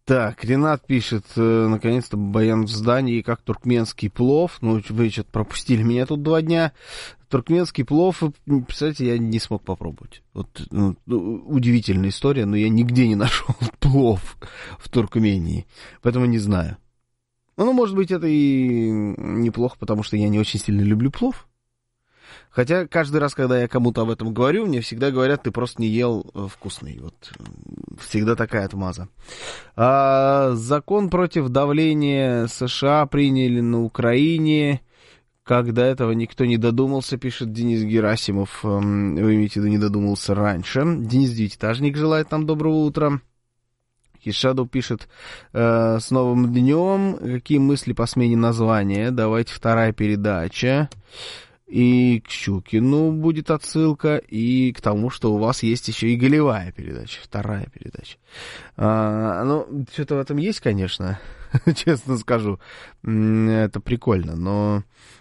Так, Ренат пишет, наконец-то Баян в здании, как туркменский плов. Ну, вы что-то пропустили меня тут 2 дня. Туркменский плов, представляете, я не смог попробовать. Вот, удивительная история, но я нигде не нашел плов в Туркмении, поэтому не знаю. Ну, может быть, это и неплохо, потому что я не очень сильно люблю плов. Хотя каждый раз, когда я кому-то об этом говорю, мне всегда говорят, ты просто не ел вкусный. Вот всегда такая отмаза. Закон против давления США приняли на Украине. Как до этого никто не додумался, пишет Денис Герасимов. Вы имеете в виду, не додумался раньше. Денис Девятиэтажник желает нам доброго утра. Хишаду пишет, с новым днем. Какие мысли по смене названия? Давайте 2-я передача. И к Щукину будет отсылка, и к тому, что у вас есть еще и голевая передача, 2-я передача. Ну, что-то в этом есть, конечно, честно скажу. Это прикольно, но...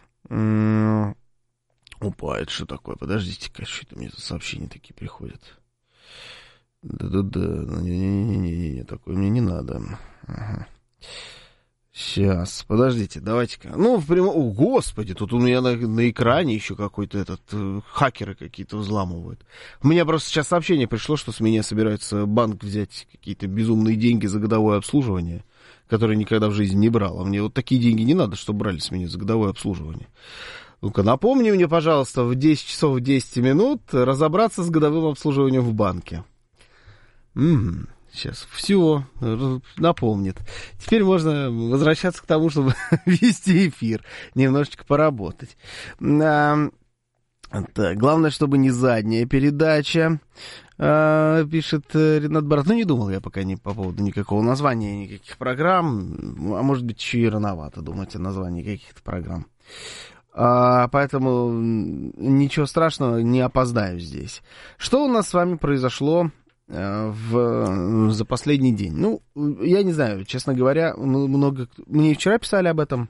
Опа, это что такое? Подождите-ка, что-то мне за сообщения такие приходят. Да-да-да, не-не-не, такое мне не надо. Ага. Сейчас, подождите, давайте-ка. Ну, О, господи, тут у меня на экране еще какой-то хакеры какие-то взламывают. У меня просто сейчас сообщение пришло, что с меня собирается банк взять какие-то безумные деньги за годовое обслуживание, которые никогда в жизни не брал. А мне вот такие деньги не надо, чтобы брали с меня за годовое обслуживание. Ну-ка, напомни мне, пожалуйста, в 10 часов 10 минут разобраться с годовым обслуживанием в банке. Сейчас все напомнит. Теперь можно возвращаться к тому, чтобы вести эфир, немножечко поработать. Так, главное, чтобы не задняя передача, пишет Ренат Барат. Ну, не думал я пока по поводу никакого названия, никаких программ. А может быть, еще и рановато думать о названии каких-то программ. Поэтому ничего страшного, не опоздаю здесь. Что у нас с вами произошло за последний день? Ну, я не знаю, честно говоря, мне вчера писали об этом,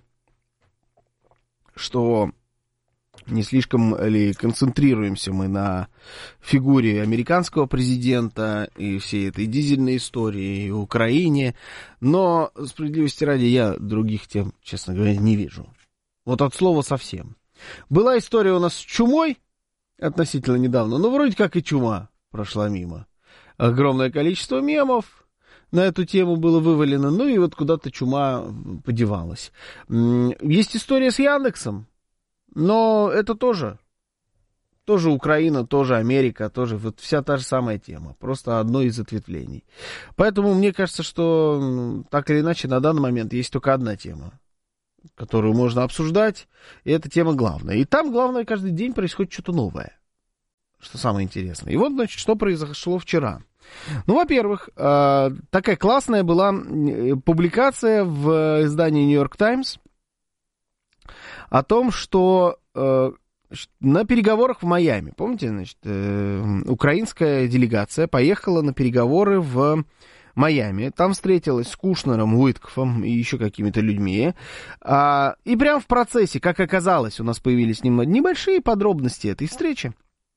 что не слишком ли концентрируемся мы на фигуре американского президента и всей этой дизельной истории, и Украине, но, справедливости ради, я других тем, честно говоря, не вижу. Вот от слова совсем. Была история у нас с чумой относительно недавно, но вроде как и чума прошла мимо. Огромное количество мемов на эту тему было вывалено, ну и вот куда-то чума подевалась. Есть история с Яндексом, но это тоже Украина, тоже Америка, тоже вот вся та же самая тема, просто одно из ответвлений. Поэтому мне кажется, что так или иначе на данный момент есть только одна тема, которую можно обсуждать, и эта тема главная. И там главное, каждый день происходит что-то новое. Что самое интересное. И вот, значит, что произошло вчера. Ну, во-первых, такая классная была публикация в издании New York Times о том, что на переговорах в Майами, помните, значит, украинская делегация поехала на переговоры в Майами, там встретилась с Кушнером, Уиткофом и еще какими-то людьми, и прямо в процессе, как оказалось, у нас появились небольшие подробности этой встречи,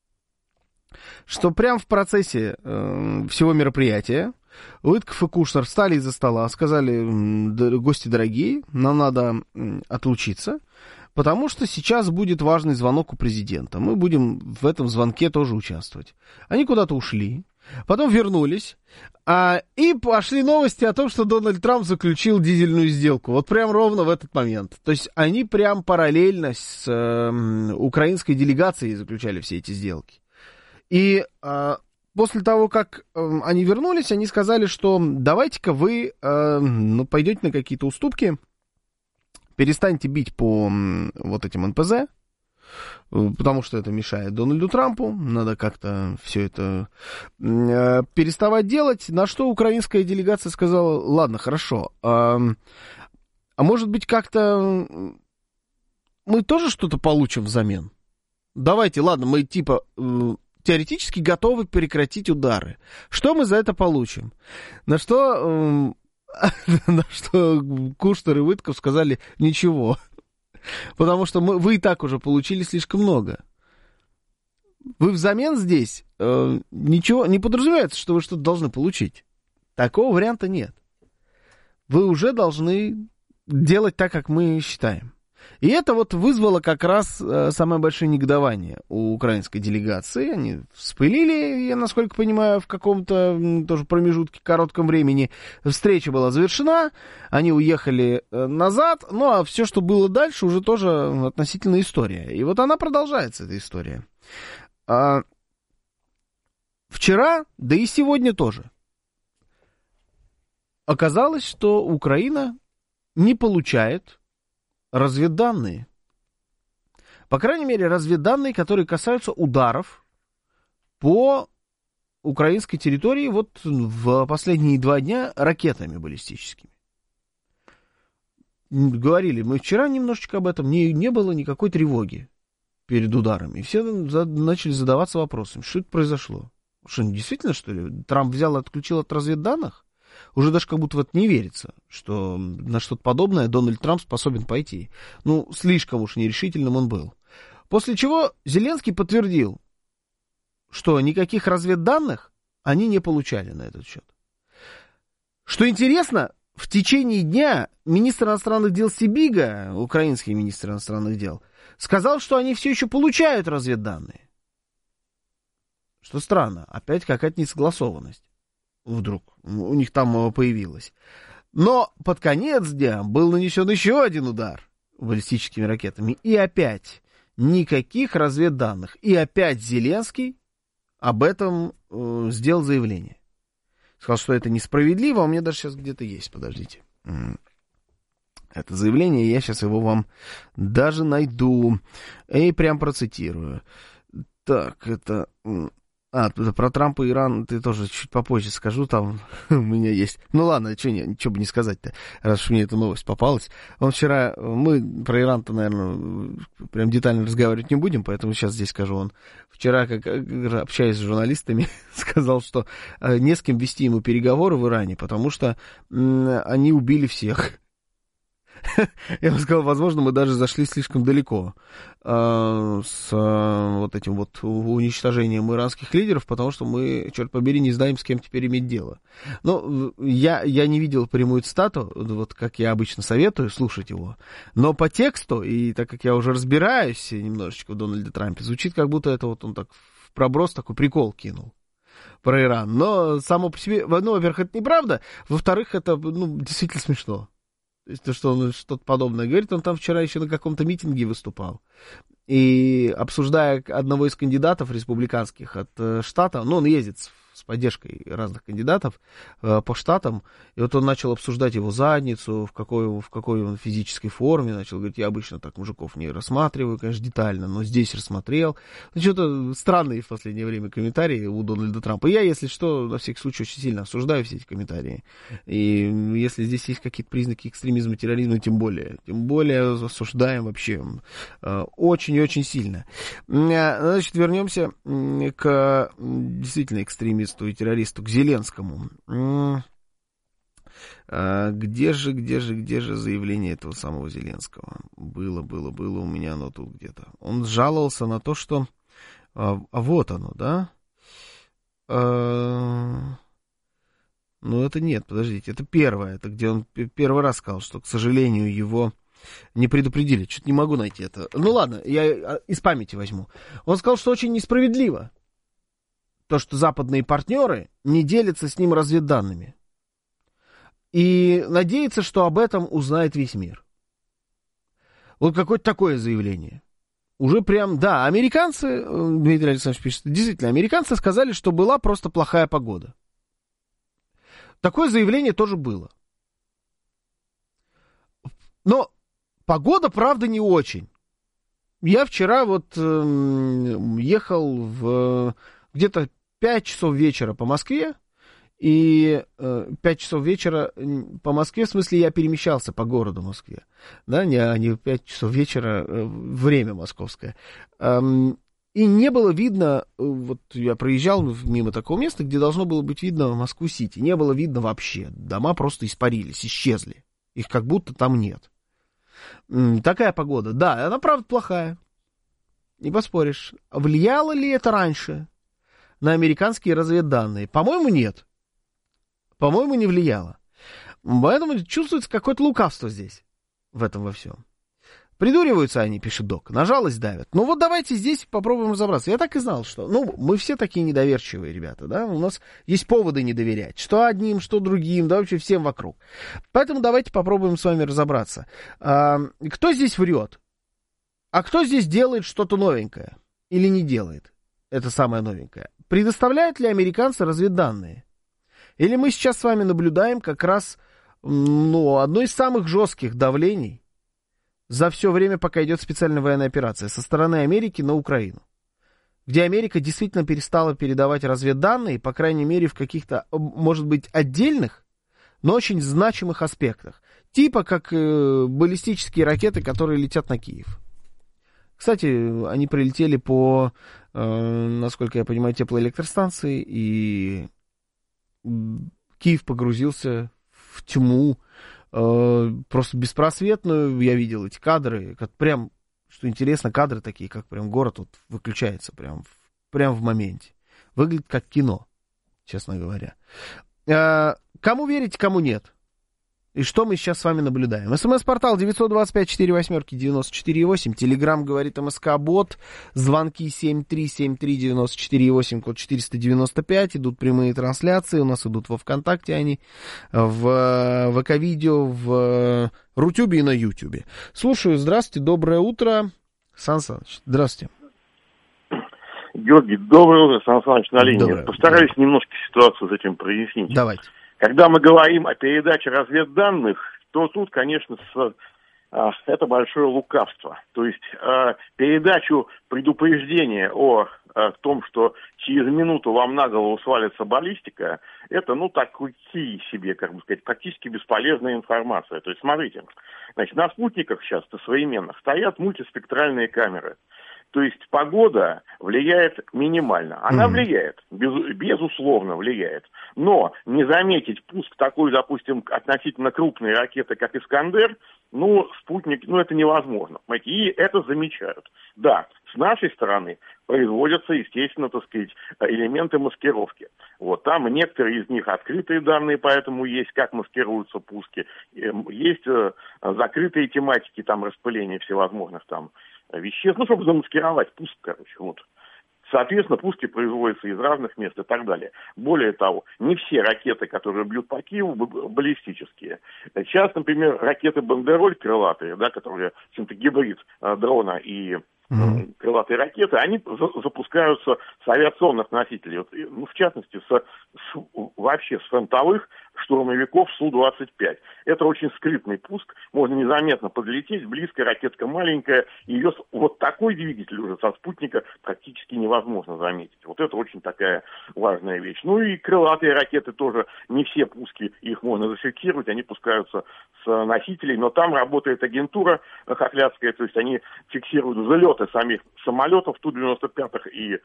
что прямо в процессе всего мероприятия Уиткоф и Кушнер встали из-за стола, сказали: гости дорогие, нам надо отлучиться, потому что сейчас будет важный звонок у президента, мы будем в этом звонке тоже участвовать. Они куда-то ушли, потом вернулись, и пошли новости о том, что Дональд Трамп заключил дизельную сделку, вот прям ровно в этот момент. То есть они прям параллельно с украинской делегацией заключали все эти сделки. И после того, как они вернулись, они сказали, что давайте-ка вы пойдете на какие-то уступки, перестаньте бить по вот этим НПЗ, потому что это мешает Дональду Трампу, надо как-то все это переставать делать, на что украинская делегация сказала: ладно, хорошо, а может быть как-то мы тоже что-то получим взамен? Давайте, ладно, мы типа... теоретически готовы прекратить удары. Что мы за это получим? На что Кушнер и Уиткоф сказали: ничего. Потому что вы и так уже получили слишком много. Вы взамен здесь ничего не подразумевается, что вы что-то должны получить. Такого варианта нет. вы уже должны делать так, как мы считаем. И это вот вызвало как раз самое большое негодование у украинской делегации. Они вспылили, я насколько понимаю, в каком-то тоже промежутке коротком времени. Встреча была завершена, они уехали назад, ну а все, что было дальше, уже тоже относительно история. И вот она продолжается, эта история. Вчера, да и сегодня тоже, оказалось, что Украина не получает разведданные. По крайней мере, разведданные, которые касаются ударов по украинской территории вот в последние 2 дня ракетами баллистическими. Говорили мы вчера немножечко об этом, не было никакой тревоги перед ударами. И все начали задаваться вопросами, что это произошло. Что, действительно, что ли? Трамп взял и отключил от разведданных? Уже даже как будто в это не верится, что на что-то подобное Дональд Трамп способен пойти. Ну, слишком уж нерешительным он был. После чего Зеленский подтвердил, что никаких разведданных они не получали на этот счет. Что интересно, в течение дня министр иностранных дел Сибига, украинский министр иностранных дел, сказал, что они все еще получают разведданные. Что странно, опять какая-то несогласованность. Вдруг у них там появилась. Но под конец дня был нанесен еще один удар баллистическими ракетами. И опять никаких разведданных. И опять Зеленский об этом сделал заявление. Сказал, что это несправедливо. А у меня даже сейчас где-то есть. Подождите. Это заявление, я сейчас его вам даже найду. И прям процитирую. Так, это... про Трампа и Иран ты тоже чуть попозже скажу, там у меня есть. Ну ладно, ничего бы не сказать-то, раз уж мне эта новость попалась. Он вчера, мы про Иран-то, наверное, прям детально разговаривать не будем, поэтому сейчас здесь скажу. Он вчера, как общаясь с журналистами, сказал, что не с кем вести ему переговоры в Иране, потому что они убили всех. Я бы сказал, возможно, мы даже зашли слишком далеко с вот этим вот уничтожением иранских лидеров, потому что мы, черт побери, не знаем, с кем теперь иметь дело. Но я не видел прямую цитату, вот как я обычно советую слушать его, но по тексту, и так как я уже разбираюсь немножечко в Дональде Трампе, звучит, как будто это вот он так в проброс такой прикол кинул про Иран. Но само по себе, ну, во-первых, это неправда, во-вторых, это, ну, действительно смешно. То, что он что-то подобное говорит, он там вчера еще на каком-то митинге выступал. И обсуждая одного из кандидатов республиканских от штата, ну, он ездит с поддержкой разных кандидатов по штатам, и вот он начал обсуждать его задницу, в какой он физической форме, начал говорить, я обычно так мужиков не рассматриваю, конечно, детально, но здесь рассмотрел. Ну, что-то странные в последнее время комментарии у Дональда Трампа. Я, если что, на всякий случай очень сильно осуждаю все эти комментарии. И если здесь есть какие-то признаки экстремизма, терроризма, тем более осуждаем вообще очень-очень сильно. Значит, вернемся к действительно экстремисту и террористу, к Зеленскому. Где же заявление этого самого Зеленского? Было у меня оно тут где-то. Он жаловался на то, что... вот оно, да? Ну, это нет, подождите, это первое. Это где он первый раз сказал, что, к сожалению, его не предупредили. Что-то не могу найти это. Ну, ладно, я из памяти возьму. Он сказал, что очень несправедливо то, что западные партнеры не делятся с ним разведданными. И надеется, что об этом узнает весь мир. Вот какое-то такое заявление. Уже прям, да, американцы, Дмитрий Александрович пишет, действительно, американцы сказали, что была просто плохая погода. Такое заявление тоже было. Но погода, правда, не очень. Я вчера вот ехал в где-то 5 часов вечера по Москве, и 5 часов вечера по Москве, в смысле, я перемещался по городу Москве, да, не 5 часов вечера, время московское. И не было видно, вот я проезжал мимо такого места, где должно было быть видно Москву-Сити, не было видно вообще, дома просто испарились, исчезли, их как будто там нет. Такая погода, да, она правда плохая, не поспоришь. Влияло ли это раньше на американские разведданные? По-моему, нет. По-моему, не влияло. Поэтому чувствуется какое-то лукавство здесь, в этом во всем. Придуриваются они, пишет Док, на жалость давят. Ну вот давайте здесь попробуем разобраться. Я так и знал, что... Ну, мы все такие недоверчивые ребята, да? У нас есть поводы не доверять. Что одним, что другим, да вообще всем вокруг. Поэтому давайте попробуем с вами разобраться. Кто здесь врет? А кто здесь делает что-то новенькое? Или не делает? Это самое новенькое. Предоставляют ли американцы разведданные? Или мы сейчас с вами наблюдаем как раз, одно из самых жестких давлений за все время, пока идет специальная военная операция со стороны Америки на Украину, где Америка действительно перестала передавать разведданные, по крайней мере, в каких-то, может быть, отдельных, но очень значимых аспектах. Типа как баллистические ракеты, которые летят на Киев. Кстати, они прилетели по, насколько я понимаю, теплоэлектростанции, и Киев погрузился в тьму, просто беспросветную. Я видел эти кадры, как прям, что интересно, кадры такие, как прям город вот выключается прям в моменте. Выглядит как кино, честно говоря. Кому верить, кому нет? И что мы сейчас с вами наблюдаем? СМС-портал 925-48-94-8, Телеграм говорит МСК-бот, звонки 7373-94-8, код 495, идут прямые трансляции, у нас идут во ВКонтакте они, в ВК-видео, в Рутюбе и на Ютюбе. Слушаю, здравствуйте, доброе утро. Сан Саныч, здравствуйте. Георгий, доброе утро, Сан Саныч на линии. Доброе. Постараюсь немножко ситуацию с этим прояснить. Давайте. Когда мы говорим о передаче разведданных, то тут, конечно, это большое лукавство. То есть передачу предупреждения о том, что через минуту вам на голову свалится баллистика, это, такие себе, практически бесполезная информация. То есть, смотрите, значит, на спутниках сейчас современных стоят мультиспектральные камеры. То есть погода влияет минимально. Она влияет, безусловно влияет. Но не заметить пуск такой, допустим, относительно крупной ракеты, как «Искандер», спутник, это невозможно. И это замечают. Да, с нашей стороны производятся, естественно, элементы маскировки. Вот, там некоторые из них открытые данные, поэтому есть, как маскируются пуски. Есть закрытые тематики, там, распыления всевозможных там веществ, чтобы замаскировать пуск, Соответственно, пуски производятся из разных мест и так далее. Более того, не все ракеты, которые бьют по Киеву, баллистические. Сейчас, например, ракеты «Бандероль» крылатые, которые, в общем-то, гибрид дрона и крылатые ракеты, они запускаются с авиационных носителей. В частности, вообще с фронтовых штурмовиков Су-25. Это очень скрытный пуск, можно незаметно подлететь, близко, ракетка маленькая, ее вот такой двигатель уже со спутника практически невозможно заметить. Вот это очень такая важная вещь. И крылатые ракеты тоже, не все пуски их можно зафиксировать, они пускаются с носителей, но там работает агентура хохлядская, то есть они фиксируют взлеты самих самолетов Ту-95 и,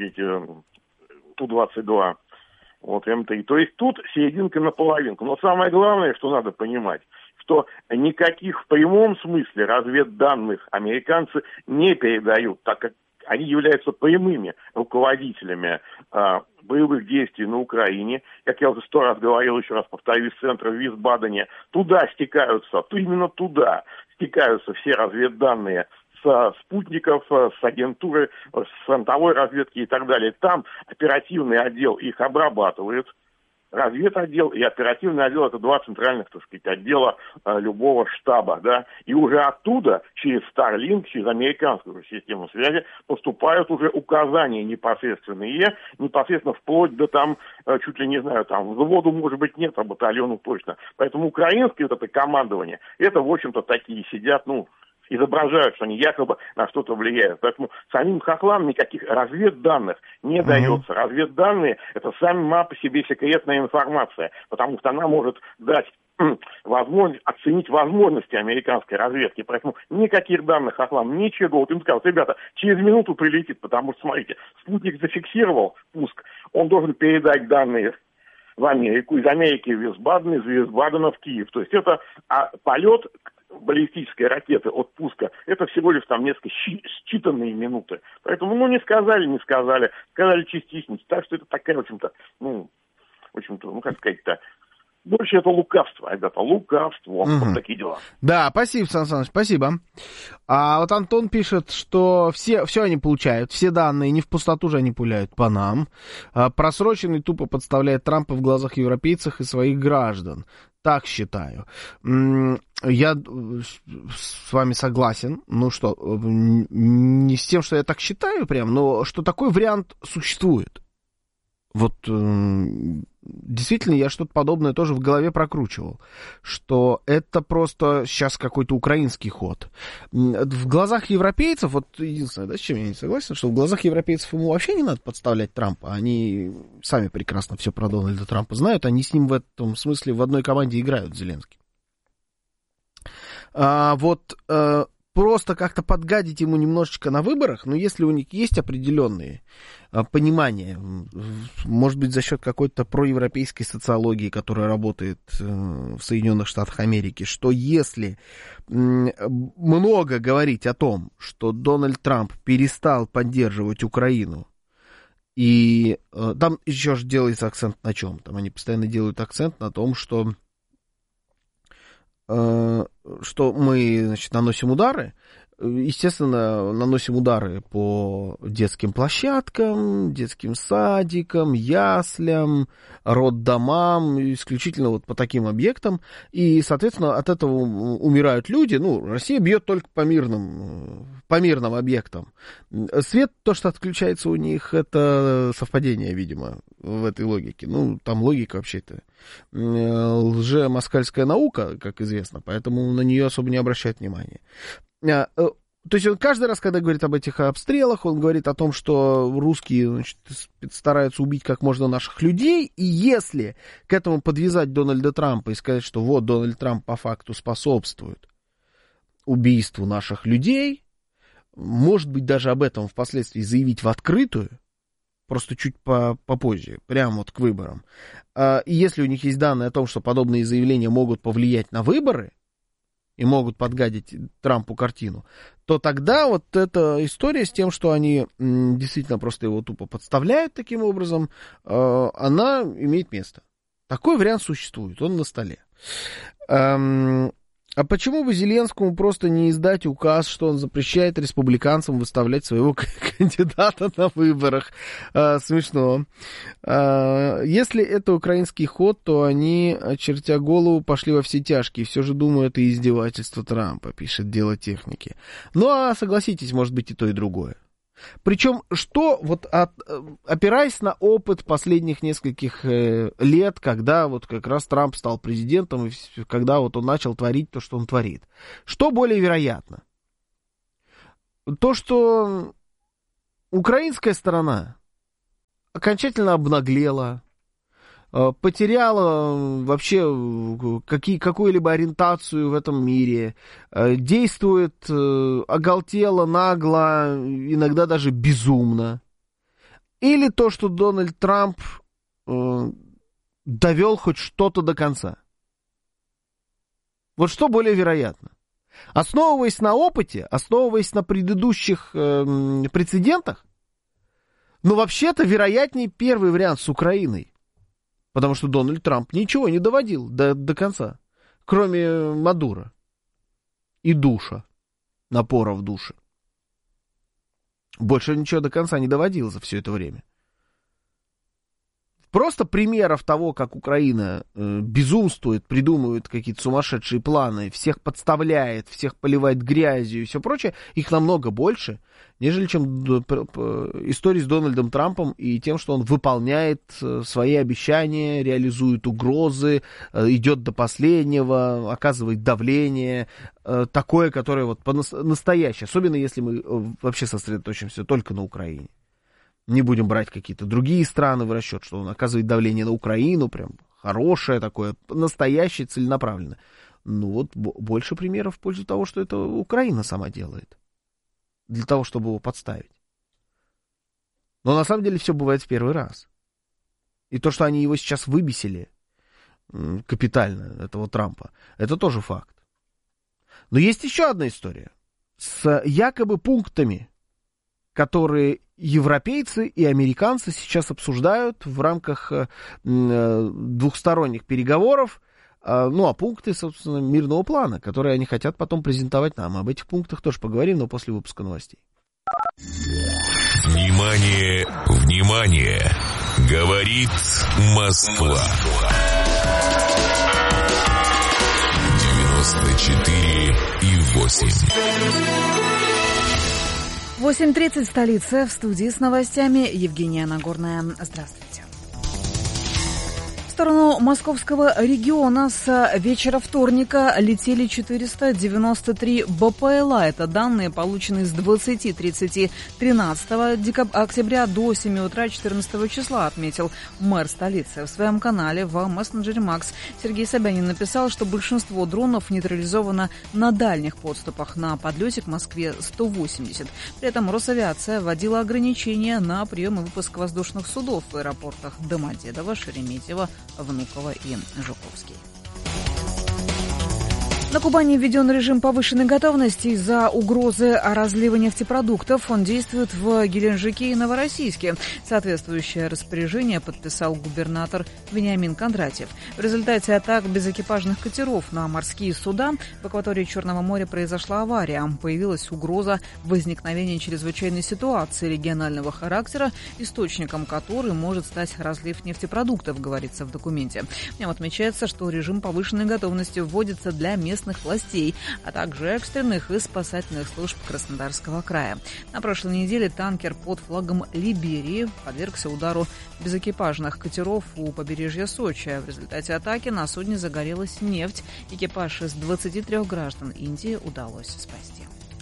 Ту-22. МТИ. То есть тут серединка на половинку. Но самое главное, что надо понимать, что никаких в прямом смысле разведданных американцы не передают, так как они являются прямыми руководителями боевых действий на Украине. Как я уже 100 раз говорил, еще раз повторюсь, центра в Висбадене. Туда стекаются, именно туда стекаются все разведданные с спутников, с агентуры, с фронтовой разведки и так далее. Там оперативный отдел их обрабатывает, разведотдел и оперативный отдел — это два центральных, отдела любого штаба, и уже оттуда, через Starlink, через американскую систему связи, поступают уже указания непосредственные, непосредственно вплоть до чуть ли не знаю, взводу, может быть, нет, а батальону точно. Поэтому украинское это командование, это, в общем-то, такие сидят, изображают, что они якобы на что-то влияют. Поэтому самим хохлам никаких разведданных не дается. Разведданные — это сама по себе секретная информация, потому что она может дать возможность оценить возможности американской разведки. Поэтому никаких данных хохлам, ничего. Вот им скажут: ребята, через минуту прилетит, потому что, смотрите, спутник зафиксировал пуск, он должен передать данные в Америку, из Америки в Висбаден, из Висбадена в Киев. То есть это полет баллистической ракеты от пуска, это всего лишь несколько считанные минуты. Поэтому, не сказали, сказали частично. Так что это такая, больше это лукавство, ребята, лукавство. Вот такие дела. Да, спасибо, Сан Саныч, спасибо. А вот Антон пишет, что все они получают, все данные, не в пустоту же они пуляют по нам. Просроченный тупо подставляет Трампа в глазах европейцев и своих граждан. Так считаю. Я с вами согласен. Ну что, не с тем, что я так считаю прям, но что такой вариант существует. Вот действительно я что-то подобное тоже в голове прокручивал, что это просто сейчас какой-то украинский ход. В глазах европейцев, вот единственное, да, с чем я не согласен, что в глазах европейцев ему вообще не надо подставлять Трампа. Они сами прекрасно все про Дональда Трампа знают, они с ним в этом смысле в одной команде играют, Зеленский. Просто как-то подгадить ему немножечко на выборах, но если у них есть определенные понимания, может быть, за счет какой-то проевропейской социологии, которая работает в Соединенных Штатах Америки, что если много говорить о том, что Дональд Трамп перестал поддерживать Украину, и там еще же делается акцент на чем? Там они постоянно делают акцент на том, что мы, значит, наносим удары. Естественно, наносим удары по детским площадкам, детским садикам, яслям, роддомам, исключительно вот по таким объектам. И, соответственно, от этого умирают люди. Ну, Россия бьет только по мирным объектам. Свет, то, что отключается у них, это совпадение, видимо, в этой логике. Ну, там логика вообще-то лже-москальская наука, как известно, поэтому на нее особо не обращают внимания. То есть он каждый раз, когда говорит об этих обстрелах, он говорит о том, что русские, значит, стараются убить как можно наших людей, и если к этому подвязать Дональда Трампа и сказать, что вот Дональд Трамп по факту способствует убийству наших людей, может быть, даже об этом впоследствии заявить в открытую, просто чуть попозже, прямо вот к выборам. И если у них есть данные о том, что подобные заявления могут повлиять на выборы и могут подгадить Трампу картину, то тогда вот эта история с тем, что они действительно просто его тупо подставляют таким образом, она имеет место. Такой вариант существует, он на столе. А почему бы Зеленскому просто не издать указ, что он запрещает республиканцам выставлять своего кандидата на выборах? Смешно. Если это украинский ход, то они, очертя голову, пошли во все тяжкие. Все же думаю, это издевательство Трампа, пишет Дело техники. Ну, а согласитесь, может быть и то, и другое. Причем, что, вот опираясь на опыт последних нескольких лет, когда вот как раз Трамп стал президентом, и когда вот он начал творить то, что он творит, что более вероятно? То, что украинская сторона окончательно обнаглела, потеряла вообще какую-либо ориентацию в этом мире, действует оголтело, нагло, иногда даже безумно. Или то, что Дональд Трамп довел хоть что-то до конца. Вот что более вероятно? Основываясь на опыте, основываясь на предыдущих прецедентах, ну, вообще-то, вероятнее первый вариант с Украиной. Потому что Дональд Трамп ничего не доводил до конца, кроме Мадуро и душа, напора в душе. Больше ничего до конца не доводил за все это время. Просто примеров того, как Украина безумствует, придумывает какие-то сумасшедшие планы, всех подставляет, всех поливает грязью и все прочее, их намного больше, нежели чем истории с Дональдом Трампом и тем, что он выполняет свои обещания, реализует угрозы, идет до последнего, оказывает давление, такое, которое вот настоящее, особенно если мы вообще сосредоточимся только на Украине. Не будем брать какие-то другие страны в расчет, что он оказывает давление на Украину, прям хорошее такое, настоящее, целенаправленное. Ну вот больше примеров в пользу того, что это Украина сама делает. Для того, чтобы его подставить. Но на самом деле все бывает в первый раз. И то, что они его сейчас выбесили капитально, этого Трампа, это тоже факт. Но есть еще одна история. С якобы пунктами, которые европейцы и американцы сейчас обсуждают в рамках двухсторонних переговоров, пункты, собственно, мирного плана, которые они хотят потом презентовать нам. Об этих пунктах тоже поговорим, но после выпуска новостей. Внимание, внимание! Говорит Москва. 94,8. 8:30 в столице. В студии с новостями Евгения Нагорная. Здравствуйте. В сторону московского региона с вечера вторника летели 493 БПЛА. Это данные, полученные с 20:30 13 октября до 7 утра 14 числа, отметил мэр столицы. В своем канале в мессенджере Макс Сергей Собянин написал, что большинство дронов нейтрализовано на дальних подступах. На подлете к Москве 180. При этом Росавиация вводила ограничения на прием и выпуск воздушных судов в аэропортах Домодедово, Шереметьево, Внуково и Жуковский. На Кубани введен режим повышенной готовности из-за угрозы разлива нефтепродуктов. Он действует в Геленджике и Новороссийске. Соответствующее распоряжение подписал губернатор Вениамин Кондратьев. В результате атак безэкипажных катеров на морские суда в акватории Черного моря произошла авария. Появилась угроза возникновения чрезвычайной ситуации регионального характера, источником которой может стать разлив нефтепродуктов, говорится в документе. В нем отмечается, что режим повышенной готовности вводится для местных властей, а также экстренных и спасательных служб Краснодарского края. На прошлой неделе танкер под флагом Либерии подвергся удару безэкипажных катеров у побережья Сочи. В результате атаки на судне загорелась нефть. Экипаж из 23 граждан Индии удалось спасти.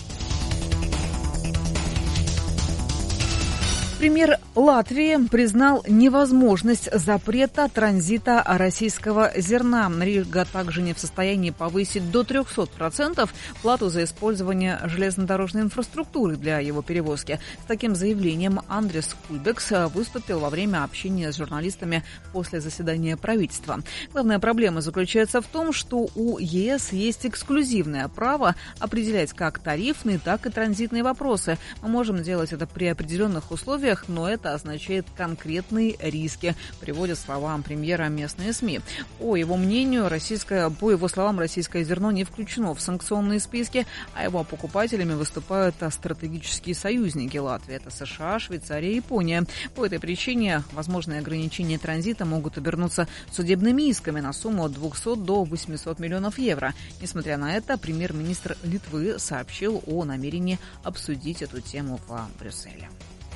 Премьер Латвии признал невозможность запрета транзита российского зерна. Рига также не в состоянии повысить до 300% плату за использование железнодорожной инфраструктуры для его перевозки. С таким заявлением Андрес Кульбекс выступил во время общения с журналистами после заседания правительства. Главная проблема заключается в том, что у ЕС есть эксклюзивное право определять как тарифные, так и транзитные вопросы. Мы можем делать это при определенных условиях, но это означает конкретные риски, приводят словам премьера местные СМИ. По его словам, российское зерно не включено в санкционные списки, а его покупателями выступают стратегические союзники Латвии. Это США, Швейцария и Япония. По этой причине возможные ограничения транзита могут обернуться судебными исками на сумму от 200 до 800 миллионов евро. Несмотря на это, премьер-министр Литвы сообщил о намерении обсудить эту тему в Брюсселе.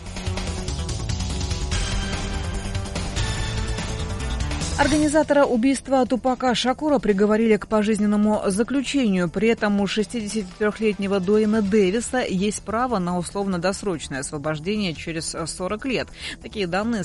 Организатора убийства Тупака Шакура приговорили к пожизненному заключению. При этом у 63-летнего Дуэйна Дэвиса есть право на условно-досрочное освобождение через 40 лет. Такие данные